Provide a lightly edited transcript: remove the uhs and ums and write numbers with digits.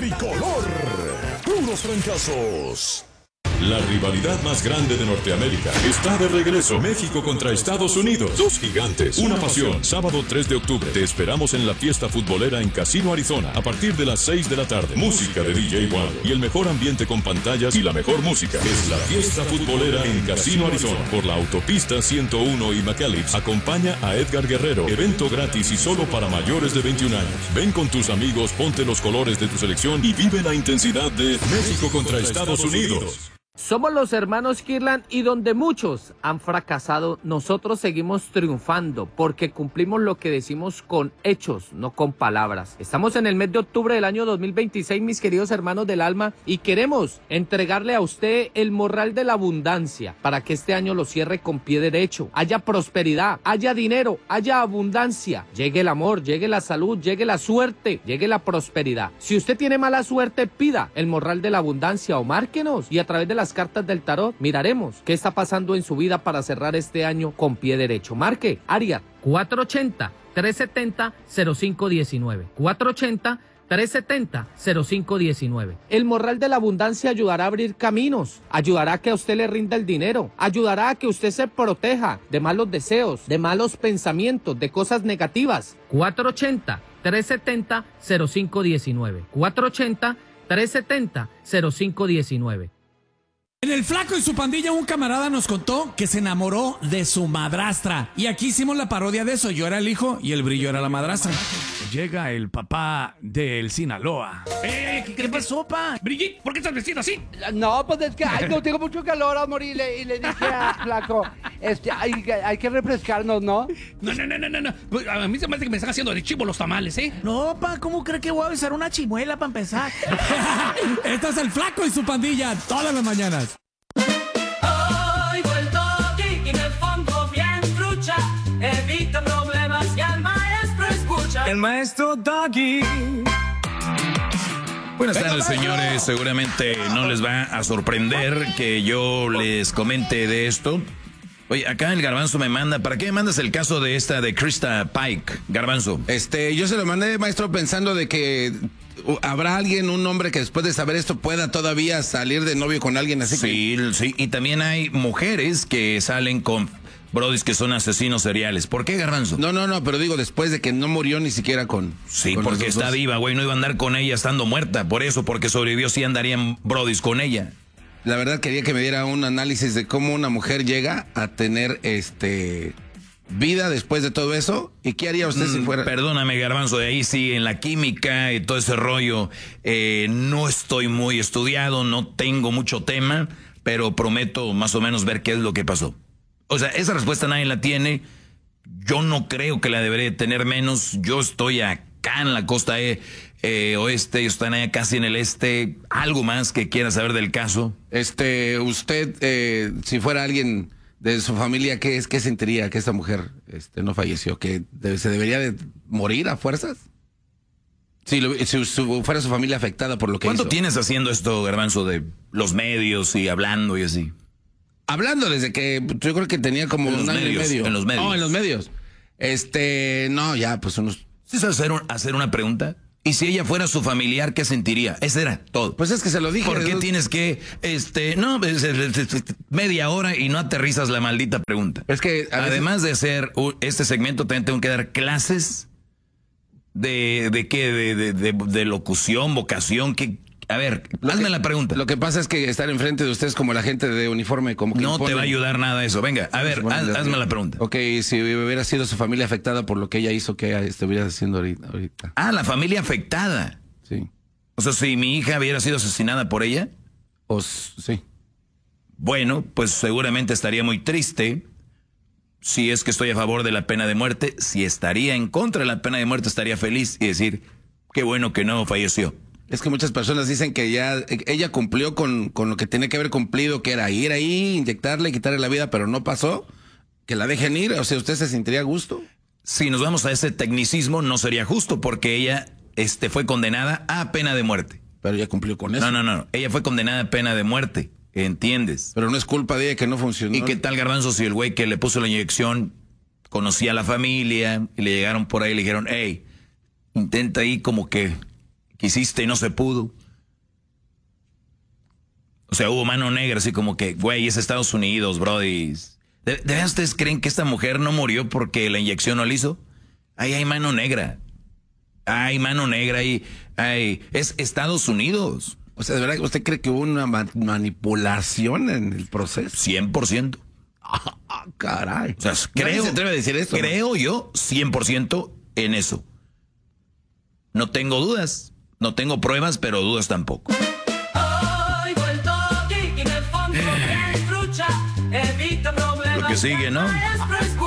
tricolor. Puros fracasos. La rivalidad más grande de Norteamérica está de regreso. México contra Estados Unidos. Dos gigantes, una pasión. Sábado 3 de octubre. Te esperamos en la fiesta futbolera en Casino Arizona a partir de las 6 de la tarde. Música de DJ Walo y el mejor ambiente con pantallas y la mejor música. Es la fiesta futbolera en Casino Arizona por la autopista 101 y McAllips. Acompaña a Edgar Guerrero. Evento gratis y solo para mayores de 21 años. Ven con tus amigos, ponte los colores de tu selección y vive la intensidad de México contra Estados Unidos. Somos los hermanos Kirlan y donde muchos han fracasado, nosotros seguimos triunfando porque cumplimos lo que decimos con hechos, no con palabras. Estamos en el mes de octubre del año 2026, mis queridos hermanos del alma, y queremos entregarle a usted el morral de la abundancia para que este año lo cierre con pie derecho. Haya prosperidad, haya dinero, haya abundancia, llegue el amor, llegue la salud, llegue la suerte, llegue la prosperidad. Si usted tiene mala suerte, pida el morral de la abundancia o márquenos y a través de las cartas del tarot miraremos qué está pasando en su vida para cerrar este año con pie derecho. Marque Arias 480-370-0519 480-370-0519. El morral de la abundancia ayudará a abrir caminos, ayudará a que a usted le rinda el dinero, ayudará a que usted se proteja de malos deseos, de malos pensamientos, de cosas negativas. 480-370-0519 480-370-0519. En El Flaco y su pandilla, un camarada nos contó que se enamoró de su madrastra. Y aquí hicimos la parodia de eso. Yo era el hijo y el brillo era la madrastra. Llega el papá del Sinaloa. ¿Qué pasó, pa? Brigitte, ¿por qué estás vestido así? No, pues es que no tengo mucho calor, amor, y le dije a Flaco, hay que refrescarnos, ¿no? No. A mí se me hace que me están haciendo de chivo los tamales, ¿eh? No, pa, ¿cómo cree que voy a besar una chimuela para empezar? Este es El Flaco y su pandilla todas las mañanas. Oigo el toque y me pongo bien trucha. Evito problemas y al maestro escucha. El maestro Doggy. Buenas tardes, señores. Seguramente no les va a sorprender que yo les comente de esto. Oye, acá el Garbanzo me manda. ¿Para qué me mandas el caso de esta de Krista Pike, Garbanzo? Yo se lo mandé, maestro, pensando de que habrá alguien, un hombre que después de saber esto pueda todavía salir de novio con alguien así. Sí, sí. Y también hay mujeres que salen con brodis que son asesinos seriales. ¿Por qué, Garbanzo? No, pero digo, después de que no murió ni siquiera con... Sí, con porque está viva, güey. No iba a andar con ella estando muerta. Por eso, porque sobrevivió, sí andarían brodis con ella. La verdad quería que me diera un análisis de cómo una mujer llega a tener vida después de todo eso. ¿Y qué haría usted si fuera? Perdóname, Garbanzo, de ahí sí, en la química y todo ese rollo, no estoy muy estudiado, no tengo mucho tema, pero prometo más o menos ver qué es lo que pasó. O sea, esa respuesta nadie la tiene. Yo no creo que la debería tener menos. Yo estoy acá en la costa oeste, ellos están allá casi en el este. ¿Algo más que quiera saber del caso? Usted, si fuera alguien de su familia, ¿qué sentiría que esta mujer no falleció? ¿Que se debería de morir a fuerzas? Si fuera su familia afectada por lo que hizo. ¿Cuánto tienes haciendo esto, Garbanzo, de los medios y hablando y así? Hablando desde que yo creo que tenía como un año y medio. En los medios. No, en los medios. No, ya, pues unos... ¿Sí sabes hacer una pregunta? ¿Y si ella fuera su familiar, qué sentiría? Ese era todo. Pues es que se lo dije. ¿Por qué tienes que, media hora y no aterrizas la maldita pregunta? Es que además de hacer este segmento, también tengo que dar clases de locución, vocación, que... A ver, hazme la pregunta. Lo que pasa es que estar enfrente de ustedes como la gente de uniforme, como que no te va a ayudar nada eso. Venga, a ver, hazme la pregunta. Ok, si hubiera sido su familia afectada por lo que ella hizo, ¿qué estuviera haciendo ahorita? Ah, la familia afectada. Sí. O sea, si mi hija hubiera sido asesinada por ella. Sí. Bueno, pues seguramente estaría muy triste. Si es que estoy a favor de la pena de muerte. Si estaría en contra de la pena de muerte, estaría feliz y decir, qué bueno que no falleció. Es que muchas personas dicen que ya ella cumplió con lo que tenía que haber cumplido, que era ir ahí, inyectarle, quitarle la vida, pero no pasó. Que la dejen ir, o sea, ¿usted se sentiría a gusto? Si nos vamos a ese tecnicismo, no sería justo porque ella fue condenada a pena de muerte. Pero ella cumplió con eso. No. Ella fue condenada a pena de muerte, ¿entiendes? Pero no es culpa de ella que no funcionó. ¿Y qué tal, Garbanzo, si el güey que le puso la inyección conocía a la familia y le llegaron por ahí y le dijeron, hey, intenta ahí como que quisiste y no se pudo. O sea, hubo mano negra, así como que, güey, es Estados Unidos, brody. ¿De verdad ustedes creen que esta mujer no murió porque la inyección no la hizo? Ahí hay mano negra. Hay mano negra ahí. Es Estados Unidos. O sea, ¿de verdad usted cree que hubo una manipulación en el proceso? 100%. Ah, caray. O sea, Nadie se atreve a decir esto, creo yo 100% en eso. No tengo dudas, no tengo pruebas, pero dudas tampoco. Hoy vuelto aquí y en el fondo bien trucha. Evita problemas. Lo que sigue, ¿no?